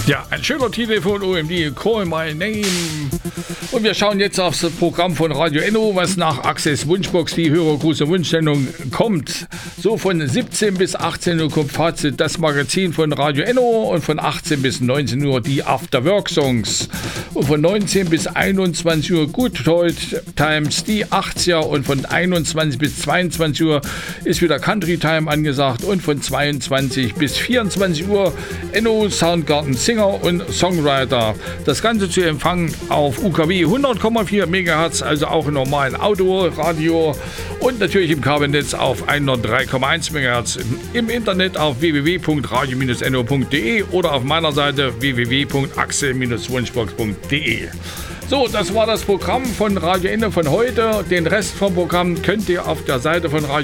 Ja, ein schöner Titel von OMD, Call My Name. Und wir schauen jetzt aufs Programm von Radio Enno, was nach Axels Wunschbox, die Hörergruß- und Wunschsendung, kommt. So von 17 bis 18 Uhr kommt Fazit, das Magazin von Radio Enno, und von 18 bis 19 Uhr die After-Work-Songs. Und von 19 bis 21 Uhr Good Old Times, die 80er, und von 21 bis 22 Uhr ist wieder Country Time angesagt, und von 22 bis 24 Uhr Enno Soundgarden Singer und Songwriter. Das Ganze zu empfangen auf UKW 100,4 MHz, also auch im normalen Autoradio, und natürlich im Kabelnetz auf 103,1 MHz. Im Internet auf www.radio-enno.de oder auf meiner Seite www.axel-wunschbox.de. So, das war das Programm von Radio Enno von heute. Den Rest vom Programm könnt ihr auf der Seite von Radio